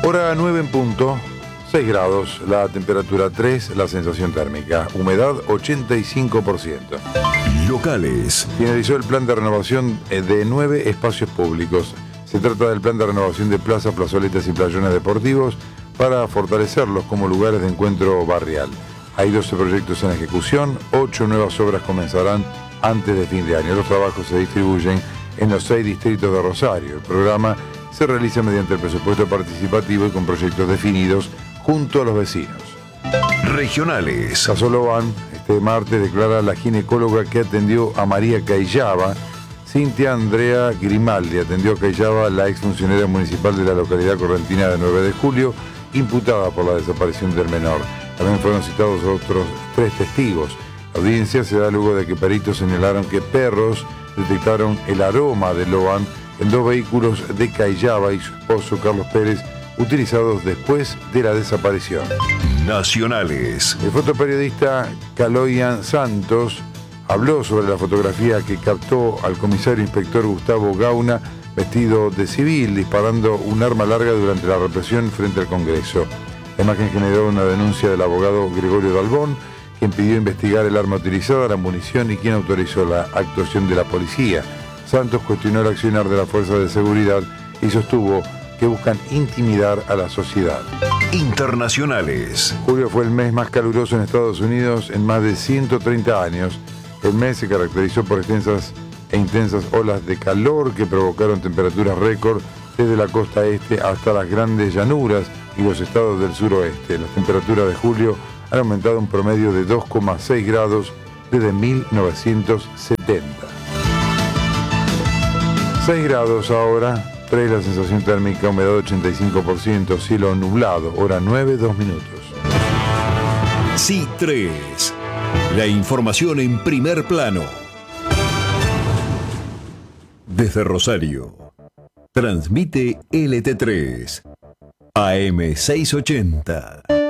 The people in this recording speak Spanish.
Hora 9 en punto, 6 grados, la temperatura 3, la sensación térmica, humedad 85%. Locales. Finalizó el plan de renovación de 9 espacios públicos. Se trata del plan de renovación de plazas, plazoletas y playones deportivos para fortalecerlos como lugares de encuentro barrial. Hay 12 proyectos en ejecución, 8 nuevas obras comenzarán antes de fin de año. Los trabajos se distribuyen en los 6 distritos de Rosario. El programa se realiza mediante el presupuesto participativo y con proyectos definidos junto a los vecinos. Regionales. Casolobán, este martes declara la ginecóloga que atendió a María Cayllaba. Cintia Andrea Grimaldi atendió a Cayllaba, la exfuncionaria municipal de la localidad correntina de 9 de julio, imputada por la desaparición del menor. También fueron citados otros 3 testigos. La audiencia se da luego de que peritos señalaron que perros detectaron el aroma de Loan en 2 vehículos de Cayllaba y su esposo Carlos Pérez, utilizados después de la desaparición. Nacionales. El fotoperiodista Caloyan Santos habló sobre la fotografía que captó al comisario inspector Gustavo Gauna vestido de civil, disparando un arma larga durante la represión frente al Congreso. La imagen generó una denuncia del abogado Gregorio Dalbón, quien pidió investigar el arma utilizada, la munición y quien autorizó la actuación de la policía. Santos cuestionó el accionar de las fuerzas de seguridad y sostuvo que buscan intimidar a la sociedad. Internacionales. Julio fue el mes más caluroso en Estados Unidos en más de 130 años. El mes se caracterizó por extensas e intensas olas de calor que provocaron temperaturas récord desde la costa este hasta las grandes llanuras y los estados del suroeste. Las temperaturas de julio han aumentado un promedio de 2,6 grados desde 1970. 6 grados ahora, 3 la sensación térmica, humedad 85%, cielo nublado, hora 9, 2 minutos. Sí 3. La información en primer plano. Desde Rosario. Transmite LT3. AM 680.